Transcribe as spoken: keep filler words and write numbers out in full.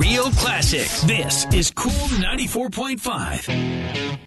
real classics. This is Cool ninety-four point five.